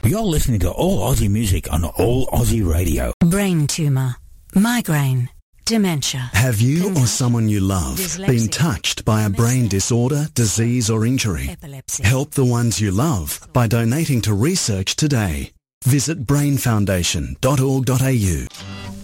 You're listening to All Aussie Music on All Aussie Radio. Brain tumour, migraine, dementia. Have you or someone you love been touched by a brain disorder, disease or injury? Epilepsy. Help the ones you love by donating to research today. Visit brainfoundation.org.au.